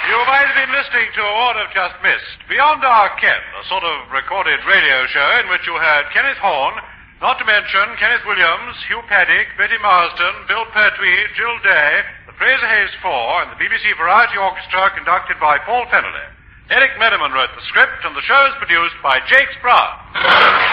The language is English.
You might have been listening to what I've just missed. Beyond Our Ken, a sort of recorded radio show in which you heard Kenneth Horne, not to mention Kenneth Williams, Hugh Paddick, Betty Marsden, Bill Pertwee, Jill Day, the Fraser Hayes Four, and the BBC Variety Orchestra conducted by Paul Fennelly. Eric Merriman wrote the script, and the show is produced by Jakes Brown.